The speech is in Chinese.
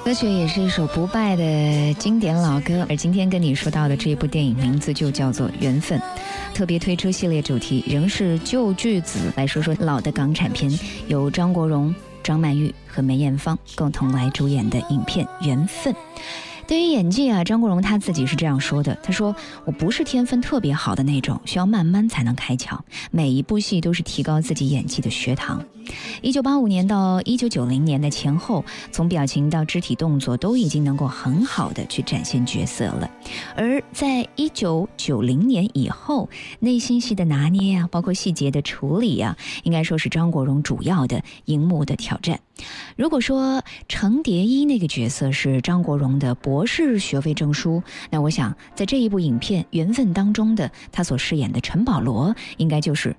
歌曲也是一首不败的经典老歌，而今天跟你说到的这一部电影名字就叫做《缘分》，特别推出系列主题仍是旧句子，来说说老的港产片，由张国荣、张曼玉和梅艳芳共同来主演的影片《缘分》。对于演技啊，张国荣他自己是这样说的，他说我不是天分特别好的那种，需要慢慢才能开窍，每一部戏都是提高自己演技的学堂。1985年到1990年的前后，从表情到肢体动作都已经能够很好的去展现角色了。而在1990年以后，内心戏的拿捏啊，包括细节的处理啊，应该说是张国荣主要的荧幕的挑战。如果说程蝶衣那个角色是张国荣的博士学位证书，那我想在这一部影片《缘分》当中的他所饰演的陈保罗，应该就是